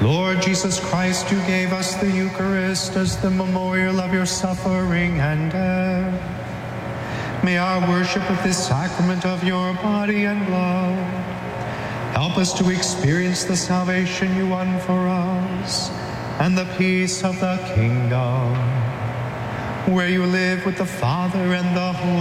Lord Jesus Christ, you gave us the Eucharist as the memorial of your suffering and death. May our worship of this sacrament of your body and blood help us to experience the salvation you won for us and the peace of the kingdom, where you live with the Father and the Holy